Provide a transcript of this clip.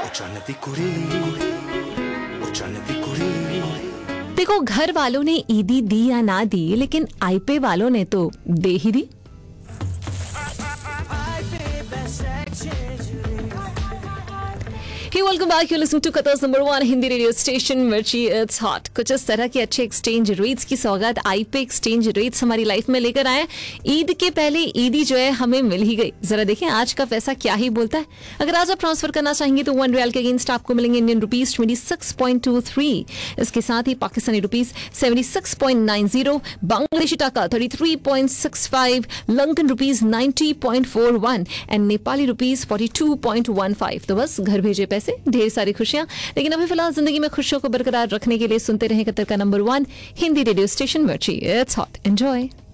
देखो, घर वालों ने ईदी दी या ना दी, लेकिन आईपे वालों ने तो दे ही दी। Hey, welcome back. You're listening to Qatar's #1 Hindi radio station मिर्ची इट्स हॉट। कुछ इस तरह के अच्छे एक्सचेंज रेट्स की सौगात आईपे एक्सचेंज रेट्स हमारी लाइफ में लेकर आए। ईद के पहले ईदी जो है हमें मिल ही गई। जरा देखें आज का पैसा क्या ही बोलता है। अगर आज आप ट्रांसफर करना चाहेंगे तो 1 रियाल के अगेंस्ट आपको मिलेंगे इंडियन रुपीज 26.23। इसके साथ ही पाकिस्तानी रुपीज 76.90, बांग्लादेशी टाका 33.65, Lankan rupees 90.41 and Nepali rupees 42.15। तो बस घर भेजे पैसे, ढेर सारी खुशियां। लेकिन अभी फिलहाल जिंदगी में खुशियों को बरकरार रखने के लिए सुनते रहें कतर का #1 हिंदी रेडियो स्टेशन मिर्ची इट्स हॉट। एंजॉय।